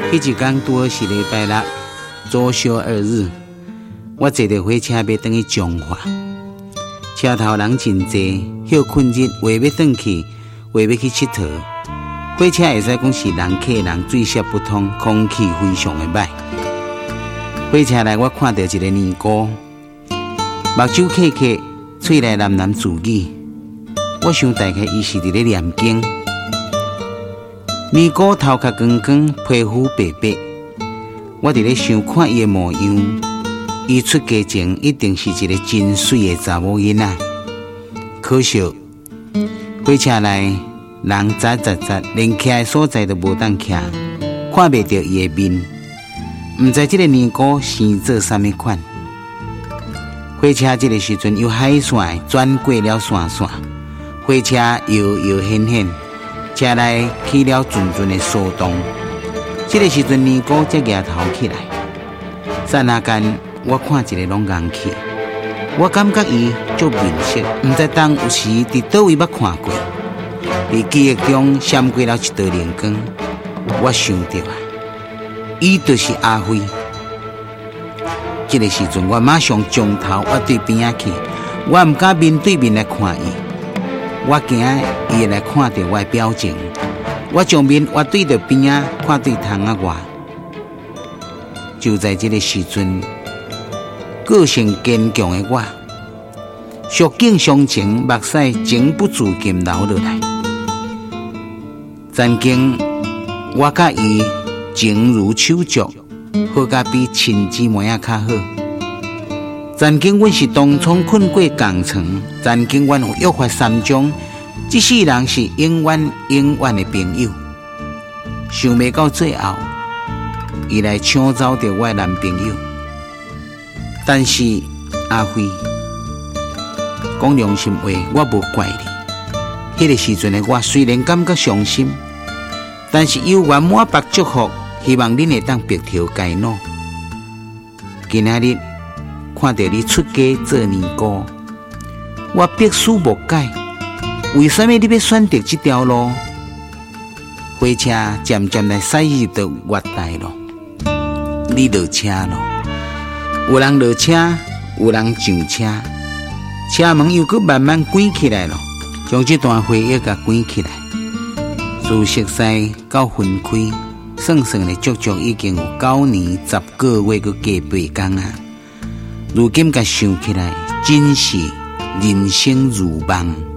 迄一天拄好是礼拜六，周休2日，我坐着火车要转去彰化，车头人真济，休困日话要转去，话要去佚佗。火车会使讲是人客人，水泄不通，空气非常的歹。火车内我看到一个尼姑，目睭刻刻，嘴内喃喃自语。我想大概伊是伫咧念经。尼姑头壳光光，皮肤白白。我伫咧想看伊的模样，伊出家前一定是一个真水的查某囡仔。可惜火车内人杂，连徛的所在都无当徛，看袂到伊的面。毋知这个尼姑生做啥物款。火车这个时阵由海线转过了线，火车摇摇显显，车内起了阵阵的骚动。这个时阵尼姑才抬头起来，刹那间我看一个拢硬去，我感觉伊足面熟，毋知当有时伫倒位捌看过。伫记忆中闪过了一道灵光，我想到啊，伊就是阿辉。这个时阵，我马上将头我对边仔去，我毋敢面对面来看伊，我惊伊会来看到我的表情。我将面我对着边仔，看对窗仔外。就在这个时阵，个性坚强的我，触景伤情，目屎情不自禁流落来。曾经我甲伊情如手足，好甲比亲姊妹仔较好。曾经阮是同窗困过共床，曾经阮有约法三章，这世人是永远的朋友。想袂到最后，伊来抢走着我的男朋友。但是阿辉，讲良心话，我无怪你。迄个时阵的我虽然感觉伤心，但是又愿满腹祝福，希望恁会当白头偕老。今仔日看到你出家做尼姑，我百思不解，为什么你要选择这条路？火车渐渐来驶入到月台咯，你落车咯，有人落车，有人上车，车门又搁慢慢关起来咯，将这段回忆给关起来。自熟悉到分开，算的足足已经有9年10个月，搁加8天啊！如今甲想起来，真是人生如梦。